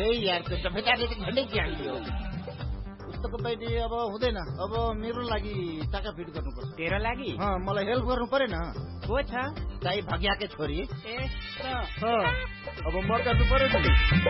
यार त्यो बेटाले त झन्डै चिहाल्यो। उस्तोको बाइडी अब हुँदैन। अब मेरो लागि टाका फिट गर्नुपर्छ। तेरो लागि? मलाई हेल्प गर्नु परेन। को छ? दाइ भगियाकै छोरी। ए अब म गर्नु पर्यो नि।